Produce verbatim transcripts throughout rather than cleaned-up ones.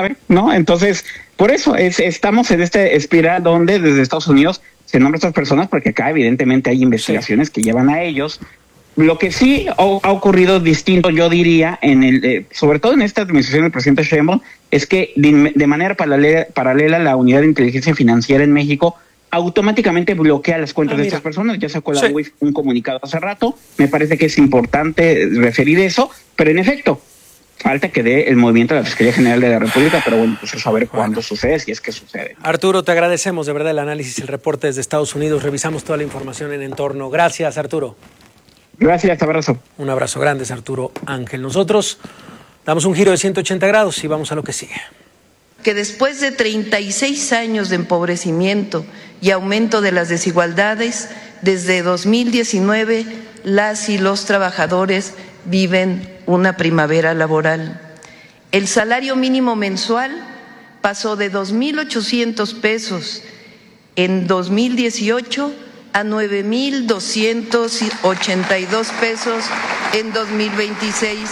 sabe, ¿no? Entonces, por eso es, estamos en este espiral donde desde Estados Unidos se nombran estas personas, porque acá evidentemente hay investigaciones sí. que llevan a ellos. Lo que sí ha, ha ocurrido distinto, yo diría, en el, eh, sobre todo en esta administración del presidente Sheinbaum, es que de, de manera paralela, paralela la Unidad de Inteligencia Financiera en México automáticamente bloquea las cuentas ah, de estas personas. Ya sacó la sí. U I F un comunicado hace rato. Me parece que es importante referir eso, pero en efecto, falta que dé el movimiento de la Fiscalía General de la República, pero bueno, pues es a ver cuándo sucede, si es que sucede. Arturo, te agradecemos de verdad el análisis, el reporte desde Estados Unidos. Revisamos toda la información en entorno. Gracias, Arturo. Gracias, abrazo. Un abrazo grande, es Arturo Ángel. Nosotros damos un giro de ciento ochenta grados y vamos a lo que sigue. Que después de treinta y seis años de empobrecimiento y aumento de las desigualdades, desde dos mil diecinueve las y los trabajadores viven una primavera laboral. El salario mínimo mensual pasó de dos mil ochocientos pesos en dos mil dieciocho a nueve mil doscientos ochenta y dos pesos en dos mil veintiséis.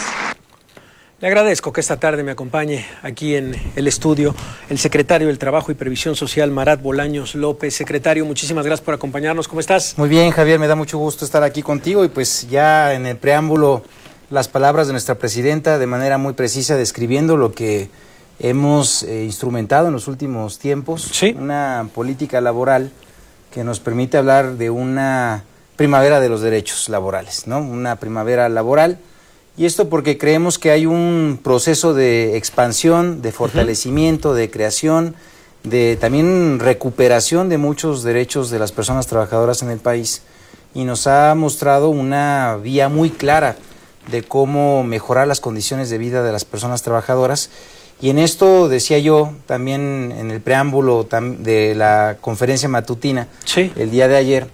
Le agradezco que esta tarde me acompañe aquí en el estudio el secretario del Trabajo y Previsión Social, Marat Bolaños López. Secretario, muchísimas gracias por acompañarnos. ¿Cómo estás? Muy bien, Javier, me da mucho gusto estar aquí contigo y pues ya en el preámbulo las palabras de nuestra presidenta de manera muy precisa describiendo lo que hemos eh, instrumentado en los últimos tiempos, ¿sí? Una política laboral que nos permite hablar de una primavera de los derechos laborales, ¿no? Una primavera laboral. Y esto porque creemos que hay un proceso de expansión, de fortalecimiento, uh-huh. de creación, de también recuperación de muchos derechos de las personas trabajadoras en el país. Y nos ha mostrado una vía muy clara de cómo mejorar las condiciones de vida de las personas trabajadoras. Y en esto decía yo también en el preámbulo de la conferencia matutina sí. el día de ayer,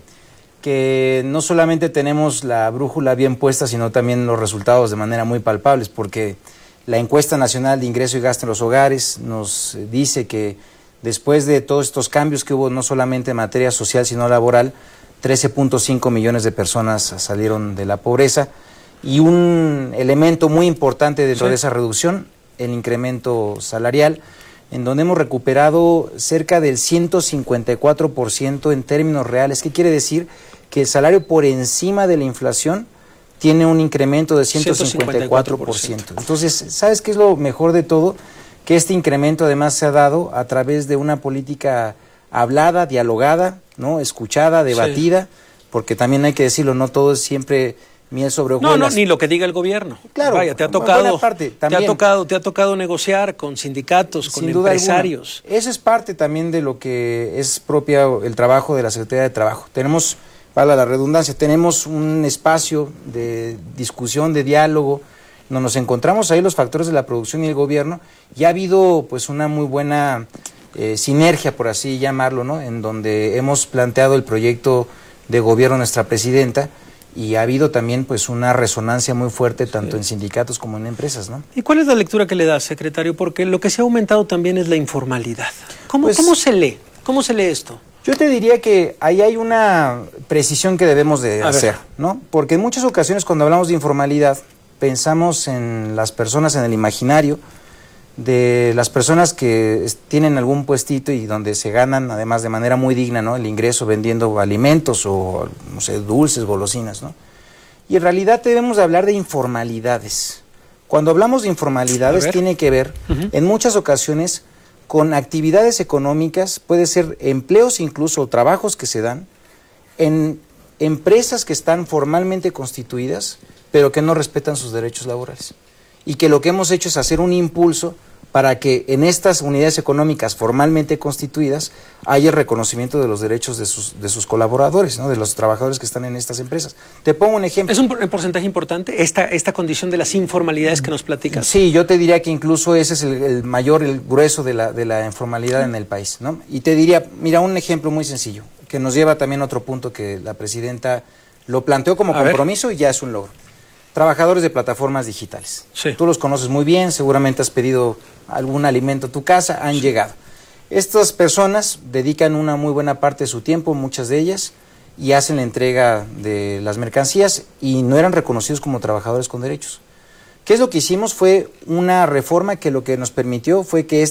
que no solamente tenemos la brújula bien puesta, sino también los resultados de manera muy palpables, porque la encuesta nacional de ingreso y gasto en los hogares nos dice que después de todos estos cambios que hubo, no solamente en materia social, sino laboral, trece punto cinco millones de personas salieron de la pobreza, y un elemento muy importante dentro sí. de esa reducción, el incremento salarial, en donde hemos recuperado cerca del ciento cincuenta y cuatro por ciento en términos reales. ¿Qué quiere decir? Que el salario por encima de la inflación tiene un incremento de ciento cincuenta y cuatro por ciento. Entonces, ¿sabes qué es lo mejor de todo? Que este incremento además se ha dado a través de una política hablada, dialogada, ¿no? Escuchada, debatida, sí. porque también hay que decirlo, no todo es siempre miel sobre hojuelas. No, no, ni lo que diga el gobierno. Claro, vaya, te ha tocado, parte, te ha tocado, te ha tocado negociar con sindicatos, con empresarios. Eso es parte también de lo que es propia el trabajo de la Secretaría de Trabajo. Tenemos, para la redundancia, tenemos un espacio de discusión, de diálogo, donde nos encontramos ahí los factores de la producción y el gobierno, y ha habido pues una muy buena eh, sinergia, por así llamarlo, ¿no? En donde hemos planteado el proyecto de gobierno de nuestra presidenta, y ha habido también pues una resonancia muy fuerte tanto sí. en sindicatos como en empresas, ¿no? ¿Y cuál es la lectura que le das, secretario? Porque lo que se ha aumentado también es la informalidad. ¿Cómo, pues, ¿cómo se lee? ¿Cómo se lee esto? Yo te diría que ahí hay una precisión que debemos de A hacer, ver. ¿no? Porque en muchas ocasiones cuando hablamos de informalidad pensamos en las personas en el imaginario de las personas que tienen algún puestito y donde se ganan además de manera muy digna, ¿no? El ingreso vendiendo alimentos o, no sé, dulces, golosinas, ¿no? Y en realidad debemos de hablar de informalidades. Cuando hablamos de informalidades tiene que ver uh-huh. en muchas ocasiones con actividades económicas, puede ser empleos incluso, trabajos que se dan en empresas que están formalmente constituidas, pero que no respetan sus derechos laborales. Y que lo que hemos hecho es hacer un impulso para que en estas unidades económicas formalmente constituidas haya el reconocimiento de los derechos de sus, de sus colaboradores, ¿no? De los trabajadores que están en estas empresas. Te pongo un ejemplo. ¿Es un porcentaje importante esta, esta condición de las informalidades que nos platicas? Sí, yo te diría que incluso ese es el, el mayor, el grueso de la, de la informalidad en el país, ¿no? Y te diría, mira, un ejemplo muy sencillo, que nos lleva también a otro punto que la presidenta lo planteó como a compromiso ver. Y ya es un logro. Trabajadores de plataformas digitales. Sí. Tú los conoces muy bien, seguramente has pedido algún alimento a tu casa, han sí. llegado. Estas personas dedican una muy buena parte de su tiempo, muchas de ellas, y hacen la entrega de las mercancías y no eran reconocidos como trabajadores con derechos. ¿Qué es lo que hicimos? Fue una reforma que lo que nos permitió fue que